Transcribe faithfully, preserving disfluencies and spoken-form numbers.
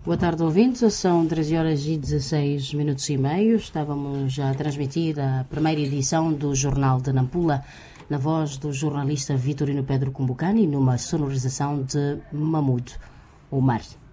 Boa tarde, ouvintes. São treze horas e dezesseis minutos e meio. Estávamos a transmitir a primeira edição do Jornal de Nampula, na voz do jornalista Vitorino Pedro Kumbucani, numa sonorização de Mahmoud Omar.